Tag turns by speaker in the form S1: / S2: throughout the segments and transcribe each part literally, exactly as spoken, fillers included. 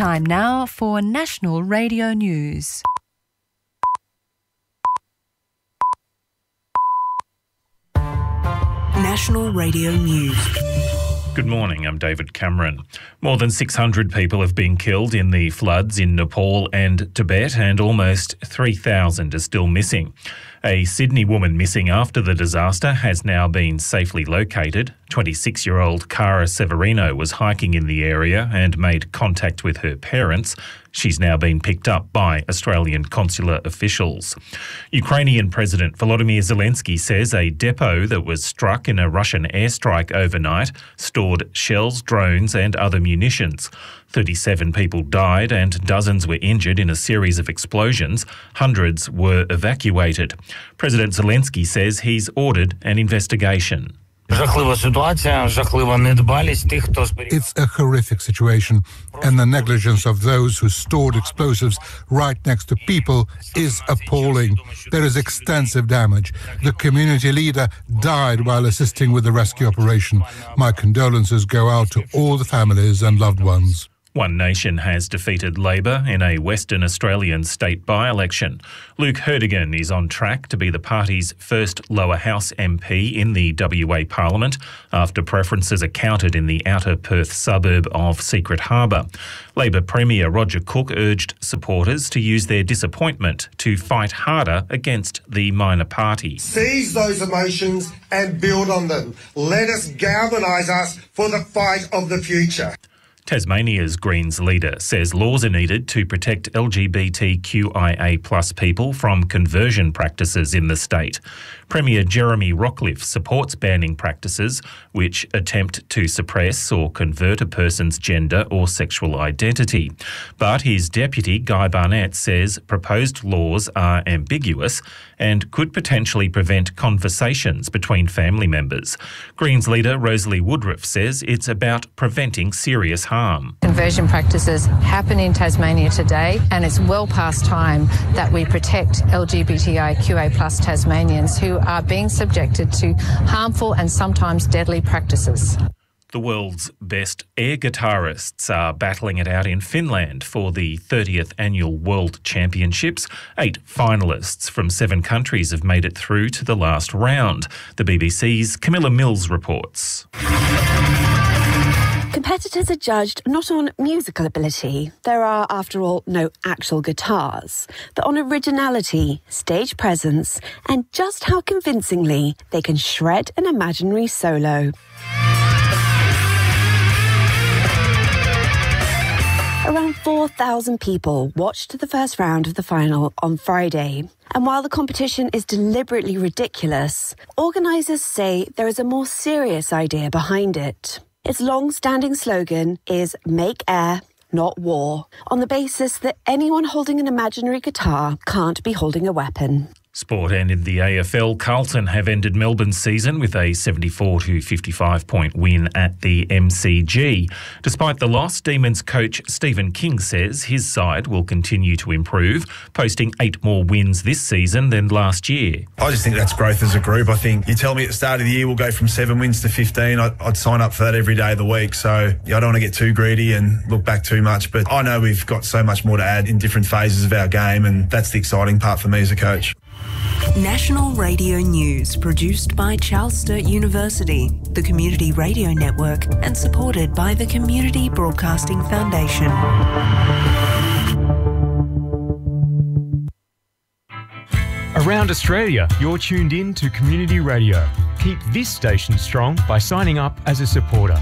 S1: Time now for National Radio News.
S2: National Radio News.
S3: Good morning, I'm David Cameron. More than six hundred people have been killed in the floods in Nepal and Tibet, and almost three thousand are still missing. A Sydney woman missing after the disaster has now been safely located. twenty-six-year-old Cara Severino was hiking in the area and made contact with her parents. She's now been picked up by Australian consular officials. Ukrainian President Volodymyr Zelensky says a depot that was struck in a Russian airstrike overnight stored shells, drones and other munitions. thirty-seven people died and dozens were injured in a series of explosions. Hundreds were evacuated. President Zelensky says he's ordered an investigation.
S4: It's
S5: a horrific situation, and the negligence of those who stored explosives right next to people is appalling. There is extensive damage. The community leader died while assisting with the rescue operation. My condolences go out to all the families and loved ones.
S3: One Nation has defeated Labor in a Western Australian state by-election. Luke Herdigan is on track to be the party's first lower house M P in the W A Parliament after preferences are counted in the outer Perth suburb of Secret Harbour. Labor Premier Roger Cook urged supporters to use their disappointment to fight harder against the minor party.
S6: Seize those emotions and build on them. Let us galvanise us for the fight of the future.
S3: Tasmania's Greens leader says laws are needed to protect L G B T Q I A plus people from conversion practices in the state. Premier Jeremy Rockliff supports banning practices which attempt to suppress or convert a person's gender or sexual identity. But his deputy, Guy Barnett, says proposed laws are ambiguous and could potentially prevent conversations between family members. Greens leader Rosalie Woodruff says it's about preventing serious harm.
S7: Conversion practices happen in Tasmania today, and it's well past time that we protect L G B T I Q A plus Tasmanians who are being subjected to harmful and sometimes deadly practices.
S3: The world's best air guitarists are battling it out in Finland for the thirtieth Annual World Championships. Eight finalists from seven countries have made it through to the last round. The B B C's Camilla Mills reports.
S8: Competitors are judged not on musical ability, there are, after all, no actual guitars, but on originality, stage presence, and just how convincingly they can shred an imaginary solo. Around four thousand people watched the first round of the final on Friday. And while the competition is deliberately ridiculous, organisers say there is a more serious idea behind it. Its long-standing slogan is "Make air, not war," on the basis that anyone holding an imaginary guitar can't be holding a weapon.
S3: Sport and in the A F L, Carlton have ended Melbourne's season with a seventy-four to fifty-five point win at the M C G. Despite the loss, Demons coach Stephen King says his side will continue to improve, posting eight more wins this season than last year.
S9: I just think that's growth as a group. I think you tell me at the start of the year we'll go from seven wins to fifteen, I'd, I'd sign up for that every day of the week. So yeah, I don't want to get too greedy and look back too much, but I know we've got so much more to add in different phases of our game, and that's the exciting part for me as a coach.
S2: National Radio News, produced by Charles Sturt University, the Community Radio Network, and supported by the Community Broadcasting Foundation.
S10: Around Australia, you're tuned in to Community Radio. Keep this station strong by signing up as a supporter.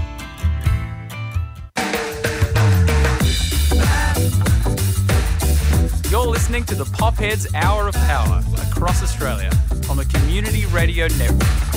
S11: You're listening to the Popheads Hour of Power across Australia on the Community Radio Network.